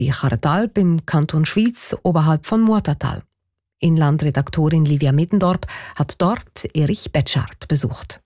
die Charretalp im Kanton Schwyz oberhalb von Murtertal. Inlandredaktorin Livia Mittendorp hat dort Erich Betschart besucht.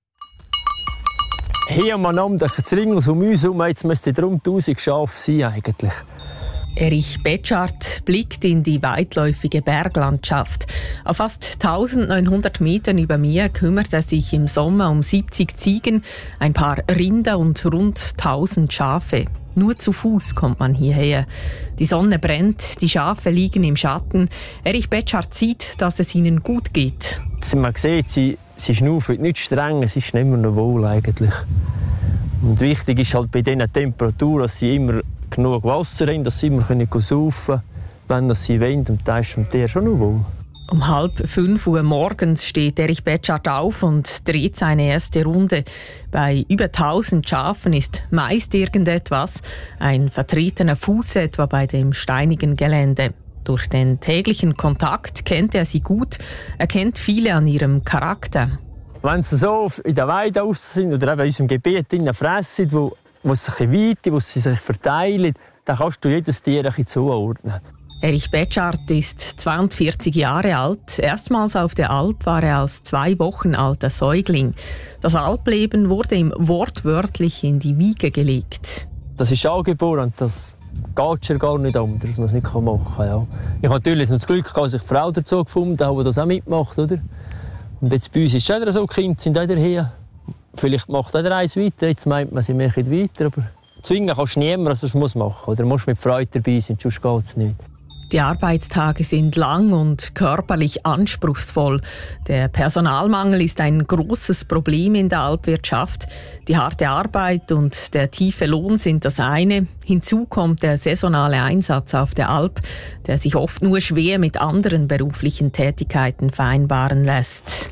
Hier am Abend das Ring um uns herum, jetzt müsste darum 1000 Schafe sein eigentlich. Erich Betschart blickt in die weitläufige Berglandschaft. Auf fast 1900 Metern über mir kümmert er sich im Sommer um 70 Ziegen, ein paar Rinder und rund 1000 Schafe. Nur zu Fuß kommt man hierher. Die Sonne brennt, die Schafe liegen im Schatten. Erich Betschart sieht, dass es ihnen gut geht. Man sieht, sie schnaufen nicht streng, es ist immer noch wohl eigentlich. Und wichtig ist halt bei diesen Temperaturen, dass sie immer genug Wasser haben, dass sie immer saufen können, wenn sie wollen. Und da ist dem Tier schon noch wohl. Um 4:30 Uhr morgens steht Erich Betschart auf und dreht seine erste Runde. Bei über 1000 Schafen ist meist irgendetwas, ein vertretener Fuß etwa bei dem steinigen Gelände. Durch den täglichen Kontakt kennt er sie gut, er kennt viele an ihrem Charakter. Wenn sie so in der Weide raus sind oder eben in unserem Gebiet fressen, wo sie sich weiten, wo sie sich verteilen, dann kannst du jedes Tier ein bisschen zuordnen. Erich Betschart ist 42 Jahre alt. Erstmals auf der Alp war er als 2 Wochen alter Säugling. Das Alpleben wurde ihm wortwörtlich in die Wiege gelegt. Das ist angeboren und das geht schon gar nicht anders, dass man es nicht machen kann. Ja. Ich habe natürlich noch das Glück, dass ich eine Frau dazu gefunden habe, die das auch mitmacht. Oder? Und jetzt bei uns ist es so, die Kinder sind auch hier. Vielleicht macht auch der eins weiter, jetzt meint man, sie machen weiter. Aber zwingen kannst du niemanden, dass du es machen muss. Oder musst mit Freude dabei sein, sonst geht es nicht. Die Arbeitstage sind lang und körperlich anspruchsvoll. Der Personalmangel ist ein großes Problem in der Alpwirtschaft. Die harte Arbeit und der tiefe Lohn sind das eine. Hinzu kommt der saisonale Einsatz auf der Alp, der sich oft nur schwer mit anderen beruflichen Tätigkeiten vereinbaren lässt.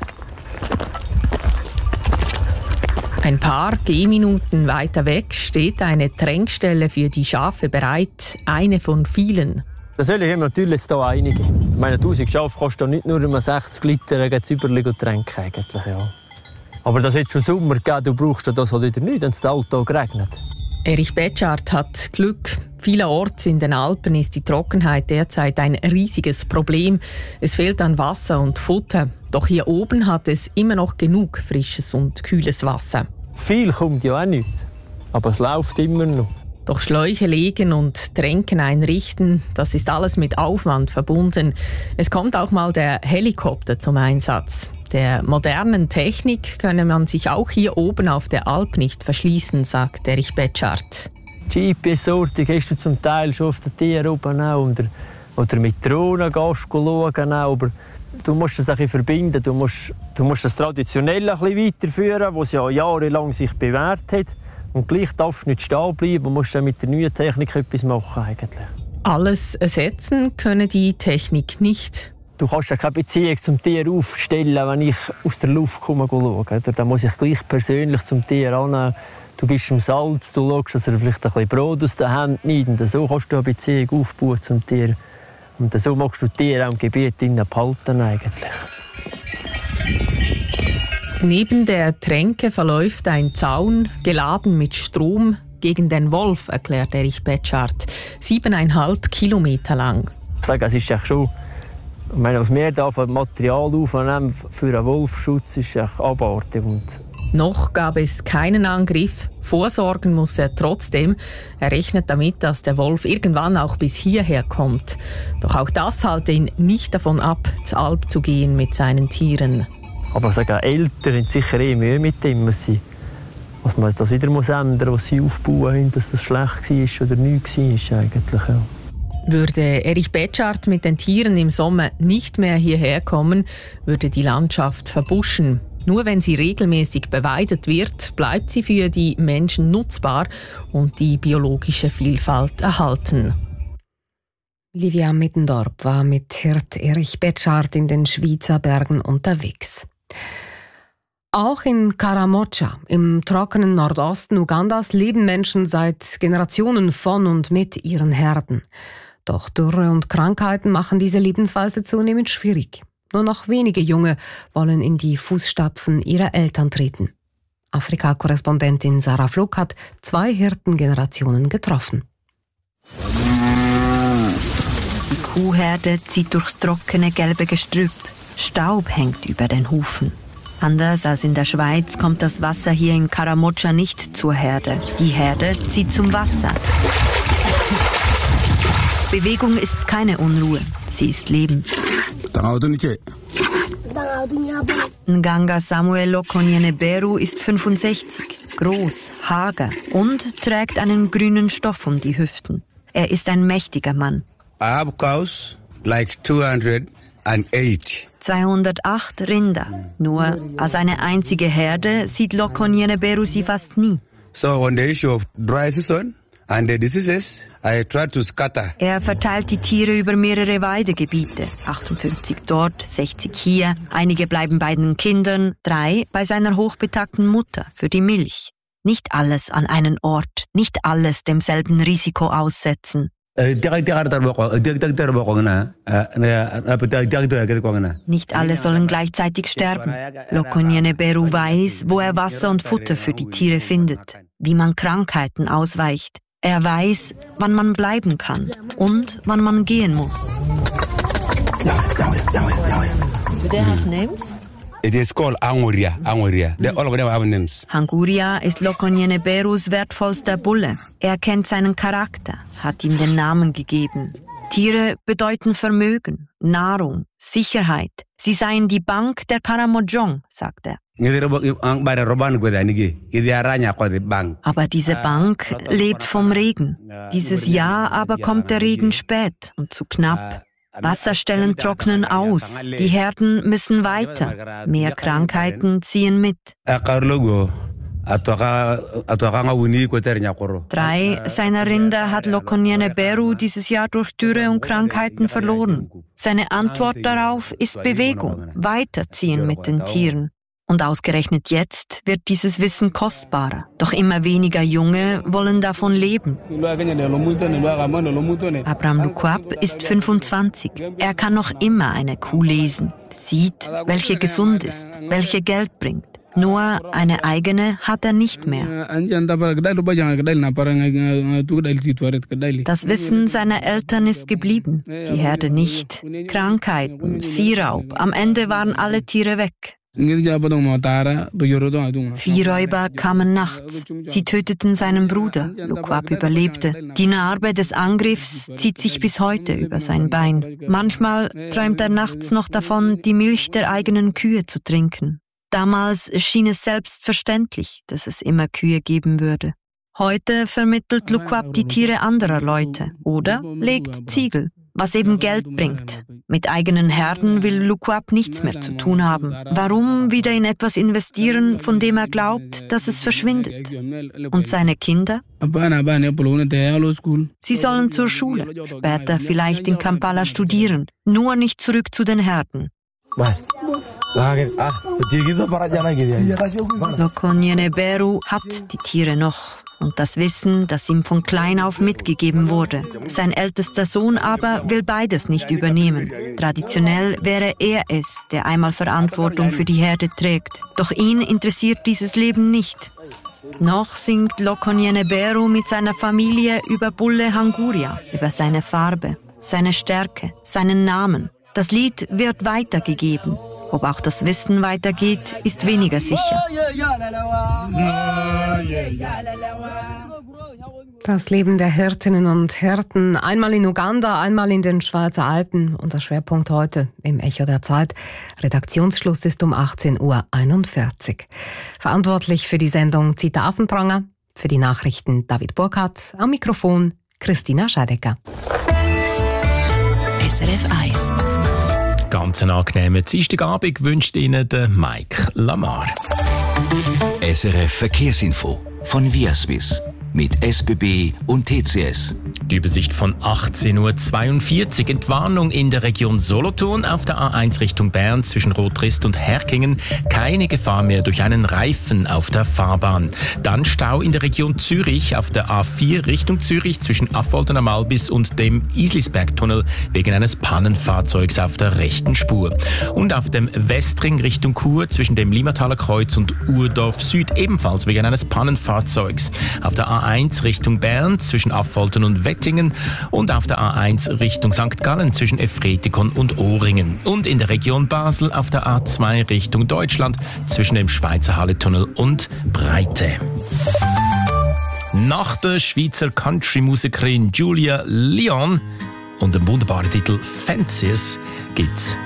Ein paar Gehminuten weiter weg steht eine Tränkstelle für die Schafe bereit, eine von vielen. Das haben wir natürlich jetzt hier einige. Ich meine, 1000 Schafe kosten nicht nur 60 Liter Übertränken eigentlich, ja. Aber das hat schon Sommer gegeben, du brauchst das halt wieder nicht, wenn es den Alltag regnet. Erich Betschart hat Glück. Vielerorts in den Alpen ist die Trockenheit derzeit ein riesiges Problem. Es fehlt an Wasser und Futter. Doch hier oben hat es immer noch genug frisches und kühles Wasser. Viel kommt ja auch nicht, aber es läuft immer noch. Doch Schläuche legen und Tränken einrichten, das ist alles mit Aufwand verbunden. Es kommt auch mal der Helikopter zum Einsatz. Der modernen Technik könne man sich auch hier oben auf der Alp nicht verschließen, sagt Erich Betschart. GPS-Ortung hast du zum Teil schon auf den Tieren oben auch, oder mit Drohnen gehst du schauen, aber du musst das ein bisschen verbinden. Du musst das traditionell ein bisschen weiterführen, was ja jahrelang sich bewährt hat. Und gleich darfst du nicht stehen bleiben, du musst mit der neuen Technik etwas machen eigentlich. Alles ersetzen könne die Technik nicht. Du kannst ja keine Beziehung zum Tier aufstellen, wenn ich aus der Luft komme schauen. Da muss ich gleich persönlich zum Tier annehmen. Du gibst ihm Salz, du schaust, dass er vielleicht ein bisschen Brot aus der Hand nimmt. Und so kannst du eine Beziehung aufbauen zum Tier. Und so magst du die Tiere auch im Gebiet behalten eigentlich. Neben der Tränke verläuft ein Zaun, geladen mit Strom, gegen den Wolf, erklärt Erich Betschart. 7,5 Kilometer lang. Ich sage, es ist schon, was wir da für Material aufnehmen für einen Wolfschutz, ist abartig. Noch gab es keinen Angriff. Vorsorgen muss er trotzdem. Er rechnet damit, dass der Wolf irgendwann auch bis hierher kommt. Doch auch das halte ihn nicht davon ab, zur Alp zu gehen mit seinen Tieren. Aber Eltern haben sicher Mühe mit dem, was man das wieder ändern muss, was sie aufbauen haben, dass das schlecht war oder nichts war eigentlich. Ja. Würde Erich Betschart mit den Tieren im Sommer nicht mehr hierher kommen, würde die Landschaft verbuschen. Nur wenn sie regelmäßig beweidet wird, bleibt sie für die Menschen nutzbar und die biologische Vielfalt erhalten. Livia Mittendorp war mit Hirt Erich Betschart in den Schweizer Bergen unterwegs. Auch in Karamoja, im trockenen Nordosten Ugandas, leben Menschen seit Generationen von und mit ihren Herden. Doch Dürre und Krankheiten machen diese Lebensweise zunehmend schwierig. Nur noch wenige Junge wollen in die Fußstapfen ihrer Eltern treten. Afrika-Korrespondentin Sarah Flug hat 2 Hirtengenerationen getroffen. Kuhherde zieht durchs trockene gelbe Gestrüpp. Staub hängt über den Hufen. Anders als in der Schweiz kommt das Wasser hier in Karamocha nicht zur Herde. Die Herde zieht zum Wasser. Bewegung ist keine Unruhe, sie ist Leben. Nganga Samuel Lokonyene-Beru ist 65, groß, hager und trägt einen grünen Stoff um die Hüften. Er ist ein mächtiger Mann. I have cows like 208. 208 Rinder. Nur als eine einzige Herde sieht Lokonyene-Beru sie fast nie. So on the issue of dry season and the diseases, I try to scatter. Er verteilt die Tiere über mehrere Weidegebiete. 58 dort, 60 hier. Einige bleiben bei den Kindern, 3 bei seiner hochbetagten Mutter für die Milch. Nicht alles an einen Ort, nicht alles demselben Risiko aussetzen. Nicht alle sollen gleichzeitig sterben. Lokonyene-Beru weiß, wo er Wasser und Futter für die Tiere findet, wie man Krankheiten ausweicht. Er weiß, wann man bleiben kann und wann man gehen muss. Do they have names? It is called Anguria. They all of them have names. Hanguria ist Lokonyene-Berus wertvollster Bulle. Er kennt seinen Charakter, hat ihm den Namen gegeben. Tiere bedeuten Vermögen, Nahrung, Sicherheit. Sie seien die Bank der Karamojong, sagt er. Aber diese Bank lebt vom Regen. Dieses Jahr aber kommt der Regen spät und zu knapp. Wasserstellen trocknen aus, die Herden müssen weiter, mehr Krankheiten ziehen mit. 3 seiner Rinder hat Lokonyene-Beru dieses Jahr durch Dürre und Krankheiten verloren. Seine Antwort darauf ist Bewegung, weiterziehen mit den Tieren. Und ausgerechnet jetzt wird dieses Wissen kostbarer. Doch immer weniger Junge wollen davon leben. Abraham Lukwap ist 25. Er kann noch immer eine Kuh lesen, sieht, welche gesund ist, welche Geld bringt. Nur eine eigene hat er nicht mehr. Das Wissen seiner Eltern ist geblieben, die Herde nicht. Krankheiten, Viehraub, am Ende waren alle Tiere weg. Viehräuber kamen nachts. Sie töteten seinen Bruder. Lukwap überlebte. Die Narbe des Angriffs zieht sich bis heute über sein Bein. Manchmal träumt er nachts noch davon, die Milch der eigenen Kühe zu trinken. Damals schien es selbstverständlich, dass es immer Kühe geben würde. Heute vermittelt Lukwap die Tiere anderer Leute oder legt Ziegel, was eben Geld bringt. Mit eigenen Herden will Lukwap nichts mehr zu tun haben. Warum wieder in etwas investieren, von dem er glaubt, dass es verschwindet? Und seine Kinder? Sie sollen zur Schule, später vielleicht in Kampala studieren, nur nicht zurück zu den Herden. Lokonyene-Beru hat die Tiere noch. Und das Wissen, das ihm von klein auf mitgegeben wurde. Sein ältester Sohn aber will beides nicht übernehmen. Traditionell wäre er es, der einmal Verantwortung für die Herde trägt. Doch ihn interessiert dieses Leben nicht. Noch singt Lokonyene-Beru mit seiner Familie über Bulle Hanguria, über seine Farbe, seine Stärke, seinen Namen. Das Lied wird weitergegeben. Ob auch das Wissen weitergeht, ist weniger sicher. Das Leben der Hirtinnen und Hirten, einmal in Uganda, einmal in den Schweizer Alpen. Unser Schwerpunkt heute im Echo der Zeit. Redaktionsschluss ist um 18:41 Uhr. Verantwortlich für die Sendung Zita Affenpranger, für die Nachrichten David Burkhardt, am Mikrofon Christina Scheidecker. SRF 1. Ganz einen angenehmen Dienstagabend wünscht Ihnen der Mike Lamar. SRF Verkehrsinfo von Viaswiss mit SBB und TCS. Die Übersicht von 18:42 Uhr. Entwarnung in der Region Solothurn auf der A1 Richtung Bern zwischen Rotrist und Herkingen. Keine Gefahr mehr durch einen Reifen auf der Fahrbahn. Dann Stau in der Region Zürich auf der A4 Richtung Zürich zwischen Affolter am Albis und dem Islisbergtunnel wegen eines Pannenfahrzeugs auf der rechten Spur. Und auf dem Westring Richtung Chur zwischen dem Limmataler Kreuz und Urdorf Süd ebenfalls wegen eines Pannenfahrzeugs. Auf der A A1 Richtung Bern zwischen Affoltern und Wettingen und auf der A1 Richtung St. Gallen zwischen Efretikon und Ohringen. Und in der Region Basel auf der A2 Richtung Deutschland zwischen dem Schweizer Halletunnel und Breite. Nach der Schweizer Country-Musikerin Julia Leon und dem wunderbaren Titel Fences gibt's